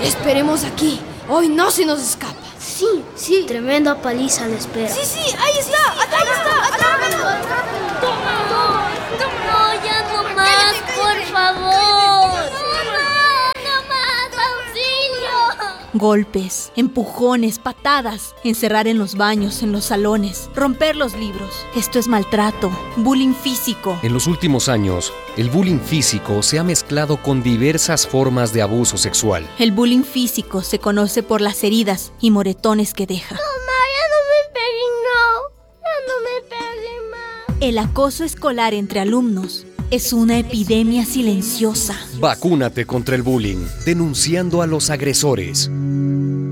Esperemos aquí. Hoy no se nos escapa. Sí. Tremenda paliza le espera. Sí, ahí está. Atrápalo. No, ya no más, por favor. No más, auxilio. Golpes, empujones, patadas, encerrar en los baños, en los salones, romper los libros. Esto es maltrato, bullying físico. En los últimos años, el bullying físico se ha mezclado con diversas formas de abuso sexual. El bullying físico se conoce por las heridas y moretones que deja. El acoso escolar entre alumnos es una epidemia silenciosa. Vacúnate contra el bullying, denunciando a los agresores.